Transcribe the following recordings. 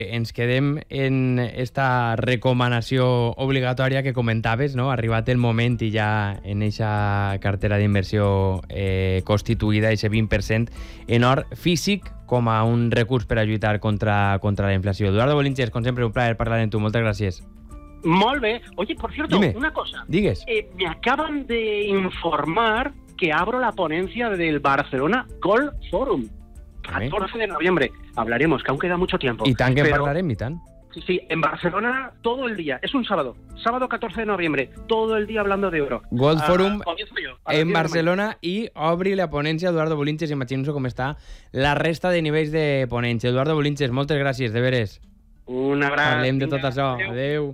Ens quedem en esta recomanació obligatòria que comentaves, no? Arribat el moment i ja en eixa cartera d'inversió constituïda, eixe 20% en or físic com a un recurs per a lluitar contra la inflació. Eduardo Bolinches, com sempre, un plaer parlar amb tu. Moltes gràcies. Molt bé. Oye, por cierto, Dime. una cosa. Digues. Me acaban de informar que abro la ponencia del Barcelona Golf Forum. 14 de noviembre. Hablaremos, que aún queda mucho tiempo. I tant que en parlarem, i tant. Sí, en Barcelona todo el día. Es un sábado. Sábado 14 de noviembre. Todo el día hablando de euro. Golf Forum en en Barcelona i obri la ponència Eduardo Bolinches. Imagino com està la resta de nivells de ponència. Eduardo Bolinches, moltes gràcies, de veres. Un abraç. Parlem de tot això. Adéu.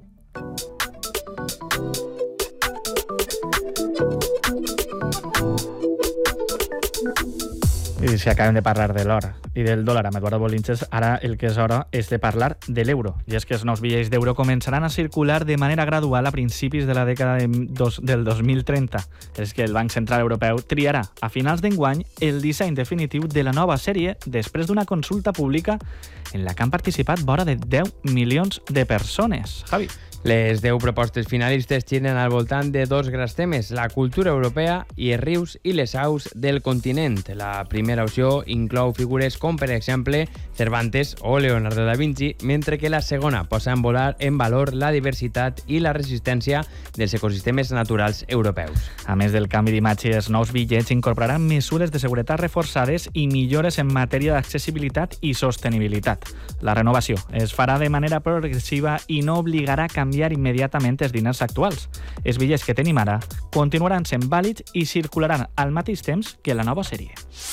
I si acabem de parlar de l'or i del dòlar amb Eduardo Bolinches, ara el que és hora és de parlar de l'euro. I és que els nous bitllets d'euro començaran a circular de manera gradual a principis de la dècada del 2030. És que el Banc Central Europeu triarà a finals d'enguany el disseny definitiu de la nova sèrie després d'una consulta pública en la que han participat vora de 10 milions de persones. Javi. Les 10 propostes finalistes giren al voltant de dos grans temes, la cultura europea i els rius i les aus del continent. La primera opció inclou figures com, per exemple, Cervantes o Leonardo da Vinci, mentre que la segona posa en valor la diversitat i la resistència dels ecosistemes naturals europeus. A més del canvi d'imatge, els nous bitllets incorporaran mesures de seguretat reforçades i millores en matèria d'accessibilitat i sostenibilitat. La renovació es farà de manera progressiva i no obligarà a canviar immediatament els diners actuals. Els bitllets que tenim ara continuaran sent vàlids i circularan al mateix temps que la nova sèrie.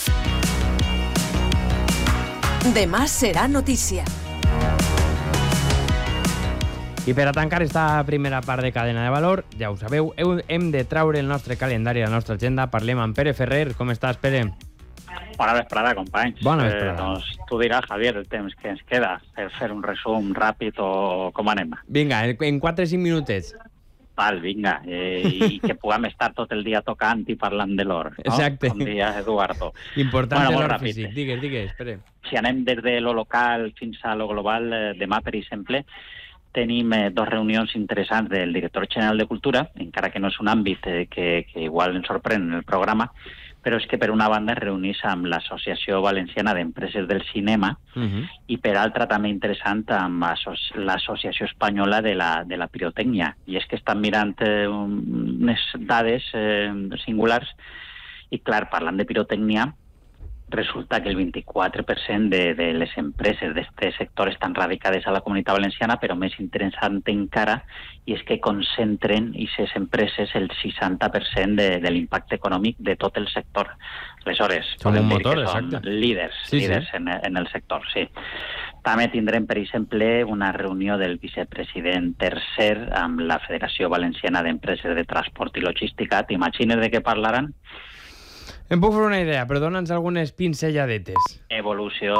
Demà serà notícia. I per a tancar esta primera part de Cadena de Valor, ja ho sabeu, hem de traure el nostre calendari, la nostra agenda. Parlem amb Pere Ferrer. Com estàs, Pere? Bona vesprada, companys. Bona vesprada. Doncs tu diràs, Javier, el temps que ens queda per fer un resum ràpid o com anem. Vinga, en 4-5 minutets. Val, vinga, i que puguem estar tot el dia tocant i parlant de l'or, no? Exacte. Com dia Eduardo. Important Bueno, l'or molt físic. ràpid. Digues, Pere. Si anem des de lo local fins a lo global, demà, per exemple, tenim dos reunions interessants del director general de Cultura, encara que no és un àmbit que igual ens sorprèn en el programa, però és que per una banda es reunís amb l'Associació Valenciana d'Empreses del Cinema i per altra també interessant amb l'Associació Espanyola de la Pirotècnia. I és que estan mirant unes dades singulars i, clar, parlant de pirotècnia, resulta que el 24% de les empreses d'aquest sector estan radicades a la Comunitat Valenciana, però més interessant encara, i és que concentren aquestes empreses el 60% de l'impacte econòmic de tot el sector. Aleshores, Són un motor, són exacte. líders en el sector, sí. També tindrem, per exemple, una reunió del vicepresident tercer amb la Federació Valenciana d'Empreses de Transport i Logística. T'imagines de què parlaran? Em puc fer una idea, però dona'ns algunes pincelladetes. Evolució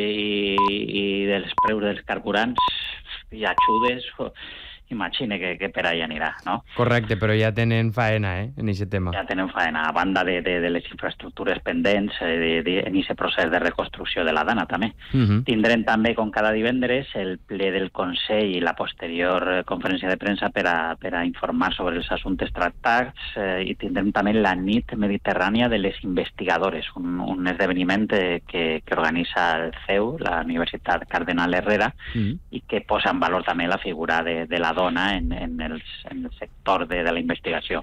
i dels preus dels carburants i ajudes, imagina que per allà anirà, no? Correcte, però ja tenen faena, en aquest tema. Ja tenen faena, a banda de les infraestructures pendents en aquest procés de reconstrucció de la Dana, també. Tindrem també, com cada divendres, el ple del Consell i la posterior conferència de premsa per a informar sobre els assumptes tractats, i tindrem també la nit mediterrània de les investigadores, un esdeveniment que organitza el CEU, la Universitat Cardenal Herrera, i que posa en valor també la figura de la dona en el sector de la investigació.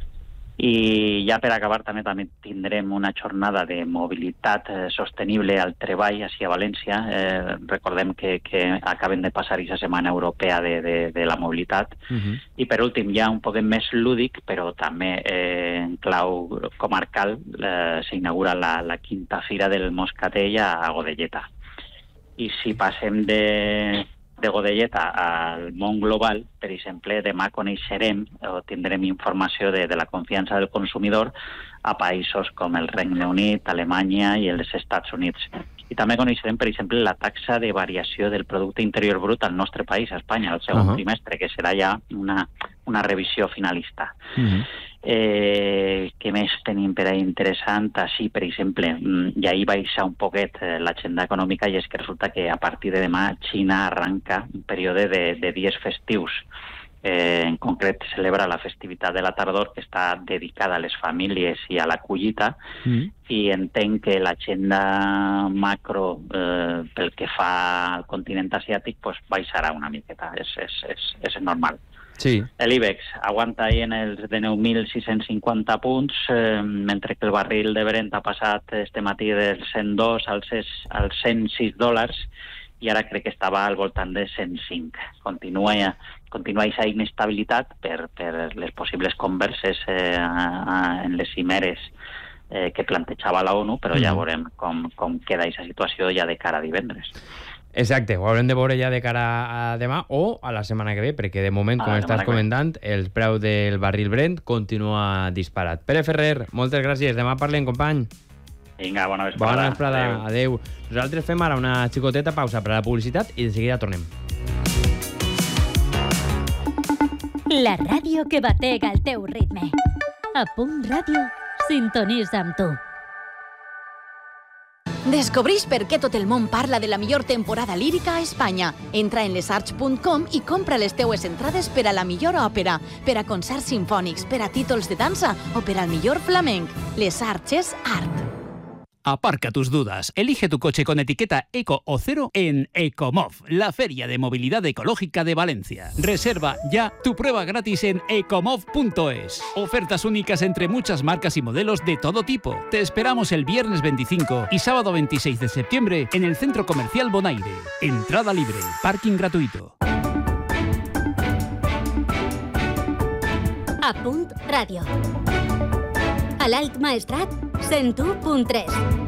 I ja per acabar també tindrem una jornada de mobilitat sostenible al treball així a València. Recordem que acaben de passar aquesta setmana europea de la mobilitat. I per últim, ja un poc més lúdic, però també en clau comarcal, s'inaugura la quinta fira del Moscatell a Godelleta. I si passem de Godelleta al món global, per exemple, demà coneixerem o tindrem informació de la confiança del consumidor a països com el Regne Unit, Alemanya i els Estats Units. I també coneixerem, per exemple, la taxa de variació del producte interior brut al nostre país, a Espanya, al segon trimestre, que serà ja una revisió finalista. Què més tenim per ahí interessant? Sí, per exemple, i ahir baixa un poquet l'agenda econòmica, i és que resulta que a partir de demà Xina arranca un període de dies festius. En concret celebra la festivitat de la tardor, que està dedicada a les famílies i a la collita, i entenc que l'agenda macro pel que fa al continent asiàtic pues baixarà una miqueta, és normal. Sí. L'IBEX aguanta ahí en els de 9.650 punts, mentre que el barril de Brent ha passat este matí dels $102 als $106, i ara crec que estava al voltant de 105. Continua aquesta inestabilitat per les possibles converses en les cimeres que plantejava la ONU, però ja veurem com queda aquesta situació ja de cara a divendres. Exacte, ho haurem de veure ja de cara a demà o a la setmana que ve, perquè de moment, com estàs comentant, el preu del barril Brent continua disparat. Pere Ferrer, moltes gràcies. Demà parlem, company. Vinga, bona vesprada. Bona vesprada, adeu. Nosaltres fem ara una xicoteta pausa per a la publicitat i de seguida tornem. La ràdio que batega el teu ritme. A Punt Ràdio, sintonitza amb tu. Descobreix per què tot el món parla de la millor temporada lírica a Espanya. Entra en lesarts.com i compra les teues entrades per a la millor òpera, per a concerts sinfònics, per a títols de dansa o per al millor flamenc. Les Arts és art. Aparca tus dudas. Elige tu coche con etiqueta Eco o Cero en Ecomov, la feria de movilidad ecológica de Valencia. Reserva ya tu prueba gratis en ecomov.es. Ofertas únicas entre muchas marcas y modelos de todo tipo. Te esperamos el viernes 25 y sábado 26 de septiembre en el Centro Comercial Bonaire. Entrada libre, parking gratuito. A Punt Ràdio. A l'Alt Maestrat, 101.3.